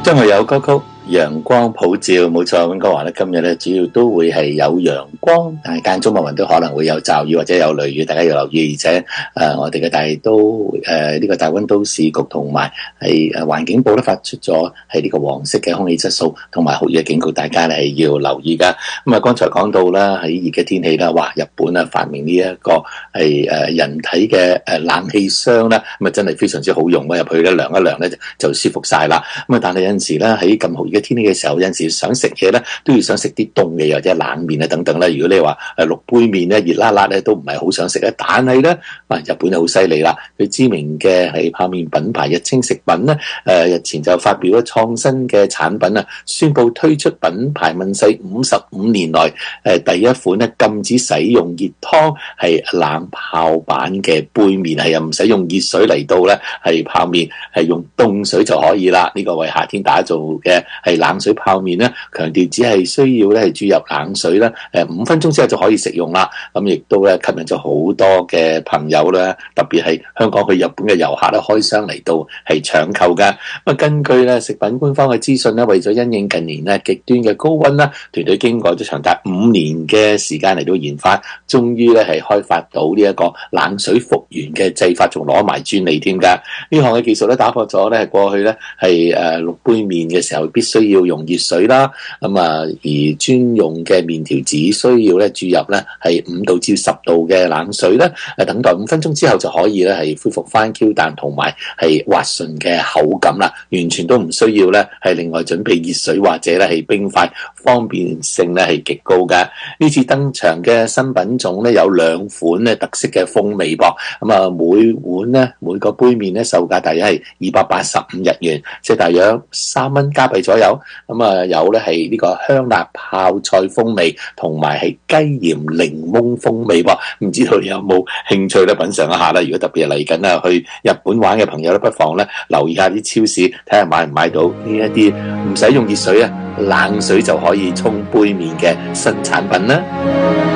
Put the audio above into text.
今日有歌曲陽光普照，冇錯。溫哥華咧今日咧主要都會係有陽光，但係間中都可能會有驟雨或者有雷雨，大家要留意。而且我哋嘅呢個大溫都市局同埋係環境部咧發出咗係呢個黃色嘅空氣質素同埋酷熱警告，大家係要留意噶。咁啊，剛才講到啦，喺熱嘅天氣啦，哇！日本啊發明呢一個係人體嘅冷氣箱啦，咁啊真係非常之好用，入去咧涼一涼咧就舒服晒啦。咁啊，但係有陣時咧喺咁酷熱嘅天氣嘅時候，有陣時想食嘢咧都要想食啲凍嘅，或者冷麵啊等等咧。如果你話六杯麵咧熱辣辣咧都唔係好想食咧，但係咧日本就好犀利啦，佢知名嘅係泡麵品牌日清食品咧日前就發表咗創新嘅產品啊，宣布推出品牌問世55年來第一款咧禁止使用熱湯係冷泡版嘅杯麵，係又唔使用熱水嚟到咧係泡麵，係用凍水就可以啦。呢個為夏天打造嘅係冷水泡麵咧，強調只係需要咧係注入冷水啦，5分鐘之後就可以食用啦。咁亦都咧吸引咗好多嘅朋友啦，特別係香港去日本嘅遊客咧開箱嚟到係搶購㗎。咁根據咧食品官方嘅資訊咧，為咗因應近年咧極端嘅高溫啦，團隊經過咗長達5年嘅時間嚟到研發，終於咧係開發到呢一個冷水復原嘅製法，仲攞埋專利添㗎。呢項嘅技術咧打破咗咧過去咧係6杯麵嘅時候必須要用熱水啦，而專用嘅麵條只需要咧注入咧係5度至10度嘅冷水咧，等待5分鐘之後就可以咧係恢復翻 Q 彈同埋係滑順嘅口感啦，完全都唔需要咧係另外準備熱水或者咧係冰塊，方便性咧係極高㗎。呢次登場嘅新品種咧有2款咧特色嘅風味噃，每碗咧每個杯麵咧售價大約係285日元，即係大約3蚊加幣左右。有咧係呢個香辣泡菜風味同埋係雞鹽檸檬風味噃，唔知道你有冇興趣咧品嘗一下啦？如果特別係嚟緊啊去日本玩嘅朋友咧，不妨咧留意下啲超市，睇下買唔買到呢一啲唔使用熱水啊，冷水就可以沖杯麵嘅新產品啦。